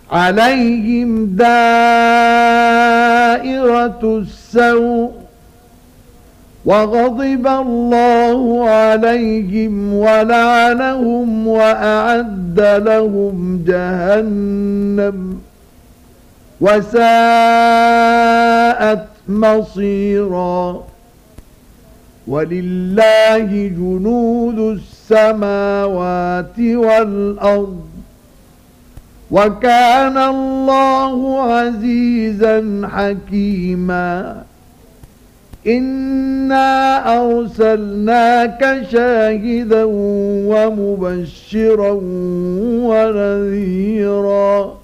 عليهم دائرة السوء وغضب الله عليهم ولعنهم وأعد لهم جهنم وساءت مصيرا ولله جنود السماوات والأرض وكان الله عزيزا حكيما إنا أرسلناك شاهدا ومبشرا ونذيرا